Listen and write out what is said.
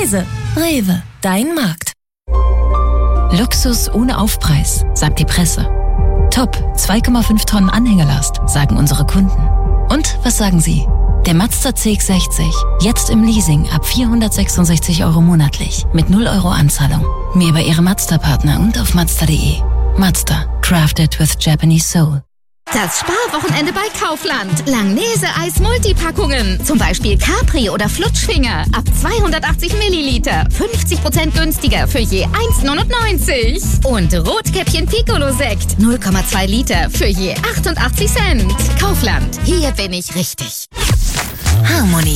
Preise. Rewe, dein Markt. Luxus ohne Aufpreis, sagt die Presse. Top, 2,5 Tonnen Anhängelast, sagen unsere Kunden. Und was sagen Sie? Der Mazda CX-60, jetzt im Leasing ab 466 € monatlich, mit 0 € Anzahlung. Mehr bei Ihrem Mazda-Partner und auf Mazda.de. Mazda, crafted with Japanese soul. Das Sparwochenende bei Kaufland. Langnese-Eis Multipackungen. Zum Beispiel Capri oder Flutschfinger. Ab 280 Milliliter. 50% günstiger für je 1,99. Und Rotkäppchen Piccolo Sekt. 0,2 Liter für je 88 Cent. Kaufland. Hier bin ich richtig. Harmony.